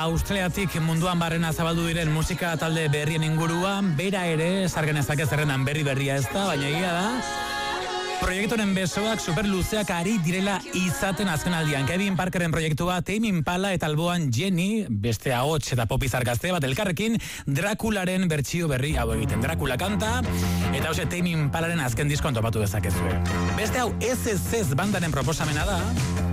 Australiatik munduan barrena zabaldu diren musika talde berrien inguruan, bera ere, sargen ezak zerrendan berria ez da, baina egia da, proiektuaren besoak superluzeak ari direla izaten azken aldian. Kevin Parkeren proiektua Tame Impala eta alboan Jenny, beste ahots eta pop izar gazte bat elkarrekin, Drakularen bertsio berri hau egiten. Drakula kanta, eta hause Tame Impalaren azken diskoan topatu dezakezue. Beste hau SSS bandaren proposamena da,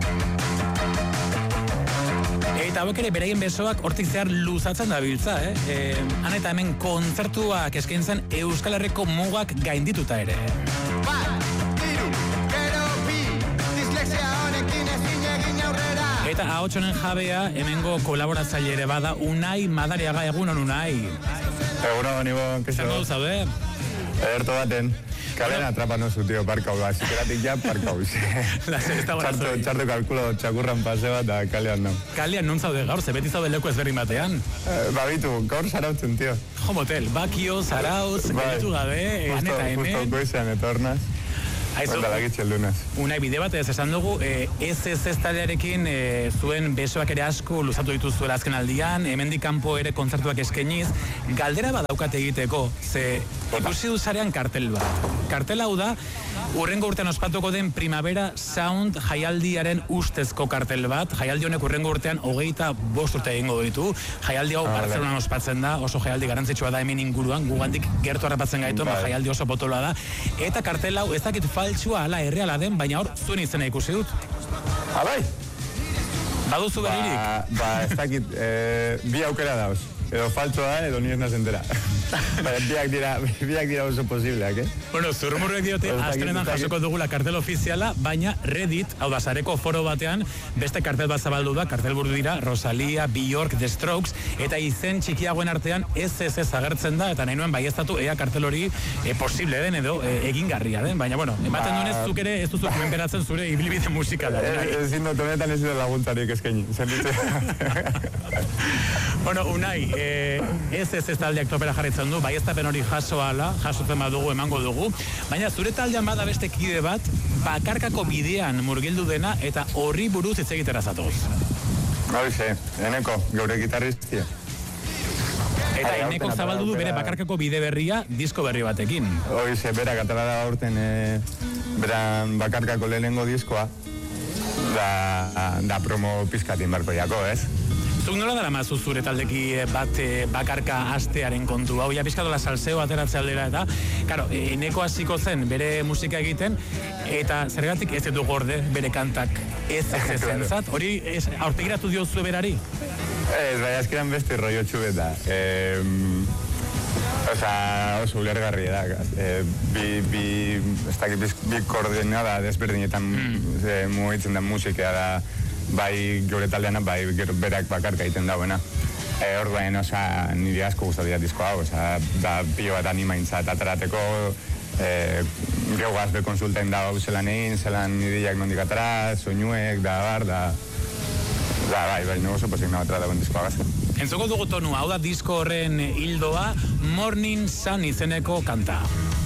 eta hauek ere beraien besoak hortik zehar luzatzen da biltza, han eta hemen kontzertuak eskaintzen Euskal Herriko mugak gaindituta ere. Eta ahotsonen jabea hemengo kolaboratzaile ere bada Unai Madariaga. Egunon, Unai. Egunon, Ibon, que zer zaude? Ederto baten. Kalen atrapanozu, tío, parkau da. Zikeratik ja, parkau. Txartu kalkulo, txakurran pase bat da kalean no. Kalean non zaude gaur, ze beti zaude leku ezberdin batean? Babitu, gaur zarautzen, tío. Jo motel, bakio, zarautz, gaitu gabe, eta hemen. Justo goizean etornaz. Unai, bide bat ez esan dugu, SSS taldearekin zuen besoak ere asko luzatu dituzuela azken aldian, hemendik kanpo ere kontzertuak eskainiz, galdera badaukat egiteko, ze ikusi duzarean kartel bat. Kartel hau da, urrengo urtean ospatuko den Primavera Sound jaialdiaren ustezko kartel bat, jaialdi honek urrengo urtean 25 urte egingo ditu, jaialdi hau Barcelonan ospatzen da, oso jaialdi garantzitsua da hemen inguruan, gugandik gertu harrapatzen gaitu, jaialdi oso potoloa da, eta kartel hau ez dakit faltsua ala erreala den, baina hor zuen izena ikusi dut. Abai? Baduzu berririk? Ez dakit, bi aukera dauz. Edo faltsoa edo ni ez nazentera. Biak dira oso posibleak, Bueno, zurrumurrek diote, astelenan jasoko dugula kartel ofiziala, baina Reddit, hau da, sareko foro batean, beste kartel bat zabaldu da, kartel buru dira, Rosalia, Bjork, The Strokes, eta izen txikiagoen artean SSS agertzen da, eta nahi nuen baieztatu ea kartel hori posible den edo egingarria den, baina, bueno, ematen duenez zuk ere ez duzu menperatzen zure ibilbide musikala. Ezin dut, honetan ez dut laguntzarik eskaini, zenditze. Bueno, Unai, SSS taldeak topera jarritzen du, baieztapen hori jasotzen badugu, emango dugu, baina zure taldean bada beste kide bat, bakarkako bidean murgildu dena, eta horri buruz hitz egitera zatoz. Hoize, Eneko, geure gitarristia. Eta Eneko zabaldu du bere bakarkako bide berria, disko berri batekin. Hoize, berak atara da aurten beran bakarkako lehenengo diskoa, da promo pizkatin barko jako, ez? Zuk nola dara mazu zure taldeki bat bakarka astearen kontu? Hau, ja pizkatola salseo ateratze aldera eta, karo, Eneko hasiko zen bere musika egiten, eta zergatik ez du gorde bere kantak ez zentzat? Hori aurpegiratu diozu berari? Ez, bai, azkeran beste rollo txubeta. Oso ulergarri da. Bi koordinada desberdinetan mugitzen da musika da, bai geure taldeana, bai berak bakarka egiten dauena. Orduan, nire asko gustatia disko hau, da pilo bat animaintza eta atarateko, geu gazbe konsulten da hau zelan egin, zelan ideak nondik atara, soinuek, da bar, bai, oso posik nagoetara dagoen diskoa gazte. Entzuko dugu tonu, hau da disko horren hildoa, Morning Sun izeneko kanta.